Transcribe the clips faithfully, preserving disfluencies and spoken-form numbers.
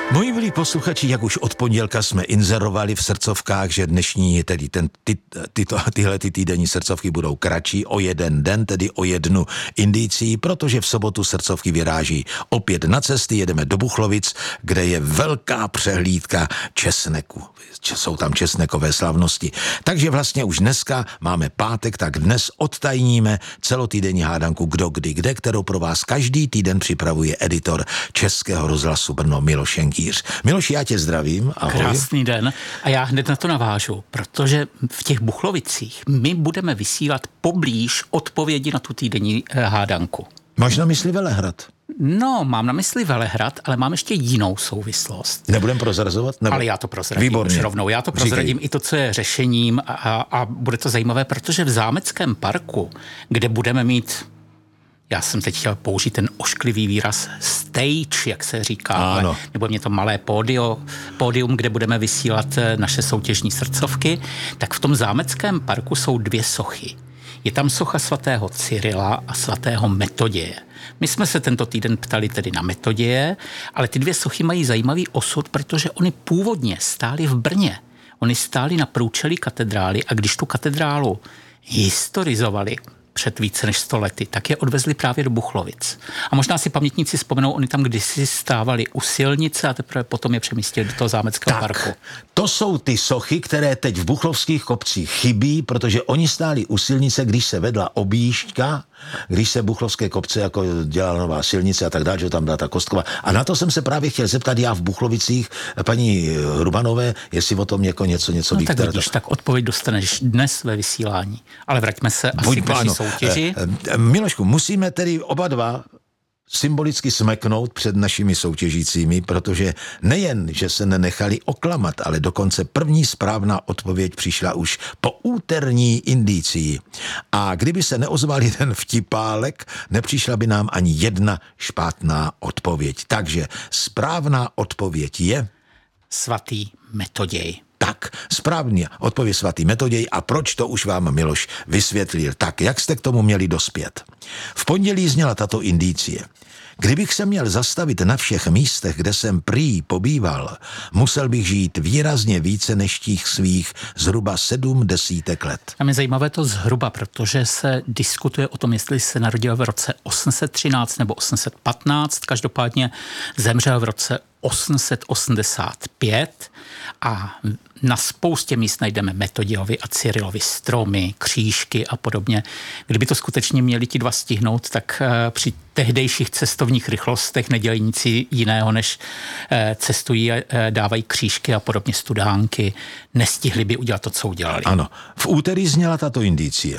Moji milí posluchači, jak už od pondělka jsme inzerovali v srdcovkách, že dnešní, tedy ten, ty, tyto, tyhle ty týdenní srdcovky budou kratší o jeden den, tedy o jednu indicí, protože v sobotu srdcovky vyráží opět na cesty, jedeme do Buchlovic, kde je velká přehlídka česneku. Jsou tam česnekové slavnosti. Takže vlastně už dneska máme pátek, tak dnes odtajníme celotýdenní hádanku Kdo, kdy, kde, kterou pro vás každý týden připravuje editor Českého rozhlasu Brno Miloš Jenkýř. Miloši, já tě zdravím. Ahoj. Krásný den. A já hned na to navážu, protože v těch Buchlovicích my budeme vysílat poblíž odpovědi na tu týdenní hádanku. Máš na mysli Velehrad? No, mám na mysli Velehrad, ale mám ještě jinou souvislost. Nebudem prozrazovat? Nebo... Ale já to prozradím Výborně. už rovnou. Já to prozradím Říkej. I to, co je řešením a, a bude to zajímavé, protože v Zámeckém parku, kde budeme mít, já jsem teď chtěl použít ten ošklivý výraz stage, jak se říká, ale, nebo mě to malé pódio, pódium, kde budeme vysílat naše soutěžní srdcovky, tak v tom Zámeckém parku jsou dvě sochy. Je tam socha svatého Cyrila a svatého Metoděje. My jsme se tento týden ptali tedy na Metoděje, ale ty dvě sochy mají zajímavý osud, protože oni původně stály v Brně. Oni stály na průčelí katedrály a když tu katedrálu historizovali před více než sto lety, tak je odvezli právě do Buchlovic. A možná si pamětníci vzpomenou, oni tam kdysi stávali u silnice a teprve potom je přemístili do toho Zámeckého tak, parku. To jsou ty sochy, které teď v buchlovských kopcích chybí, protože oni stáli u silnice, když se vedla objížďka, když se buchlovské kopce jako dělala nová silnice a tak dále, že tam byla ta kostkova. A na to jsem se právě chtěl zeptat já v Buchlovicích paní Hrubanové, jestli o tom jako něco, něco no ví. tak vidíš, to... tak odpověď dostaneš dnes ve vysílání. Ale vraťme se asi Buď, k naší soutěži. Milošku, musíme tedy oba dva symbolicky smeknout před našimi soutěžícími, protože nejen, že se nenechali oklamat, ale dokonce první správná odpověď přišla už po úterní indicii. A kdyby se neozval jeden vtipálek, nepřišla by nám ani jedna špatná odpověď. Takže správná odpověď je... Svatý Metoděj. Tak, správně, odpověď svatý Metoděj a proč to už vám Miloš vysvětlil. Tak, jak jste k tomu měli dospět? V pondělí zněla tato indicie. Kdybych se měl zastavit na všech místech, kde jsem prý pobýval, musel bych žít výrazně více než těch svých zhruba sedm desítek let. A je zajímavé to zhruba, protože se diskutuje o tom, jestli se narodil v roce osm set třináct nebo osm set patnáct, každopádně zemřel v roce osm set osmdesát pět a na spoustě míst najdeme Metodějovi a Cyrilovi stromy, křížky a podobně. Kdyby to skutečně měli ti dva stihnout, tak při tehdejších cestovních rychlostech nedělají nic jiného, než cestují a dávají křížky a podobně studánky. Nestihli by udělat to, co udělali. Ano, v úterý zněla tato indicie.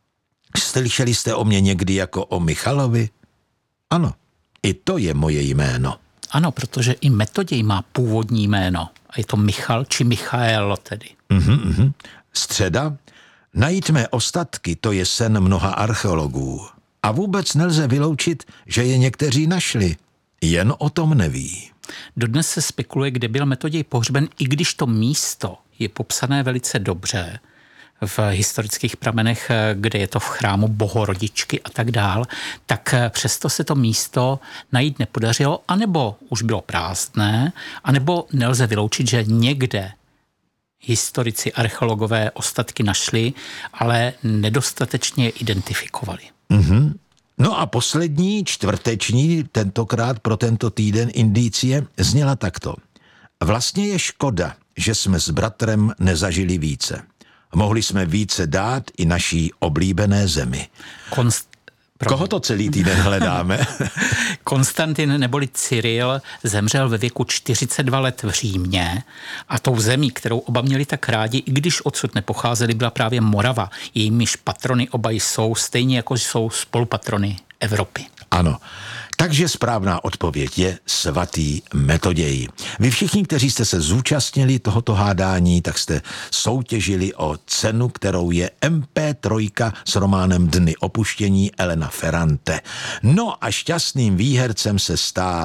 Slyšeli jste o mě někdy jako o Michalovi? Ano, i to je moje jméno. Ano, protože i Metoděj má původní jméno. A je to Michal či Michael tedy. Uhum, uhum. Středa. Najít mé ostatky, to je sen mnoha archeologů. A vůbec nelze vyloučit, že je někteří našli. Jen o tom neví. Dodnes se spekuluje, kde byl Metoděj pohřben, i když to místo je popsané velice dobře v historických pramenech, kde je to v chrámu Bohorodičky a tak dál, tak přesto se to místo najít nepodařilo, anebo už bylo prázdné, anebo nelze vyloučit, že někde historici, archeologové ostatky našli, ale nedostatečně je identifikovali. Mm-hmm. No a poslední, čtvrteční, tentokrát pro tento týden indicie, zněla takto. Vlastně je škoda, že jsme s bratrem nezažili více. Mohli jsme více dát i naší oblíbené zemi. Konst... Koho to celý týden hledáme? Konstantin neboli Cyril zemřel ve věku čtyřicet dva let v Římě a tou zemí, kterou oba měli tak rádi, i když odsud nepocházeli, byla právě Morava. Jejímiž patrony oba jsou, stejně jako jsou spolupatrony Evropy. Ano. Takže správná odpověď je svatý Metoděj. Vy všichni, kteří jste se zúčastnili tohoto hádání, tak jste soutěžili o cenu, kterou je em pé tři s románem Dny opuštění Elena Ferrante. No a šťastným výhercem se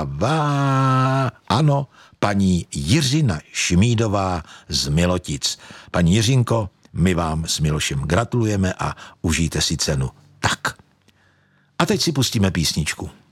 stává, ano, paní Jiřina Šmídová z Milotic. Paní Jiřinko, my vám s Milošem gratulujeme a užijte si cenu. Tak. A teď si pustíme písničku.